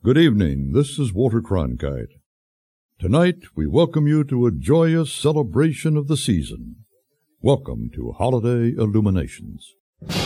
Good evening, this is Walter Cronkite. Tonight we welcome you to a joyous celebration of the season. Welcome to Holiday Illuminations.